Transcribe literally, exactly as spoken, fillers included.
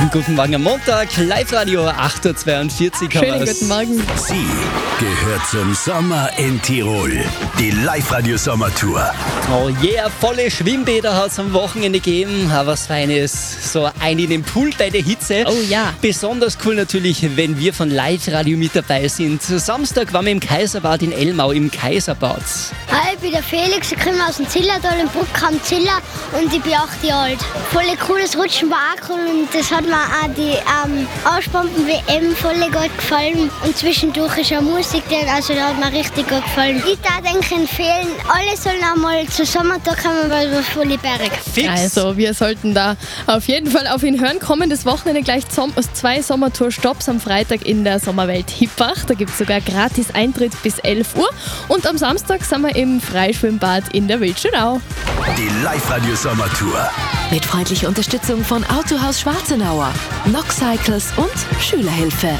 Guten Morgen am Montag, Live-Radio acht Uhr zweiundvierzig. Schönen guten Morgen. Sie gehört zum Sommer in Tirol. Die Live-Radio-Sommertour. Oh yeah, volle Schwimmbäder hat es am Wochenende gegeben. Aber was Feines, so ein in den Pool bei der Hitze. Oh ja. Besonders cool natürlich, wenn wir von Live-Radio mit dabei sind. Samstag waren wir im Kaiserbad in Elmau, im Kaiserbad. Hi, ich bin der Felix, ich komme aus dem Zillertal, im Bruckham Ziller und ich bin acht Jahre alt. Voll cooles Rutschen war auch cool und das hat mir auch die ähm, Auspumpen-W M voll gut gefallen. Und zwischendurch ist auch Musik drin, also da hat mir richtig gut gefallen. Ich würde eigentlich empfehlen, alle sollen einmal zur Sommertag kommen, weil wir voll Berg. Fix. Also wir sollten da auf jeden Fall auf ihn hören. Kommendes Wochenende gleich Som- zwei Sommertour-Stopps am Freitag in der Sommerwelt Hippach. Da gibt es sogar gratis Eintritt bis elf Uhr. Und am Samstag sind wir im Freischwimmbad in der Wildschönau. Die Live-Radio-Sommertour. Mit freundlicher Unterstützung von Autohaus Schwarzenauer, Nox Cycles und Schülerhilfe.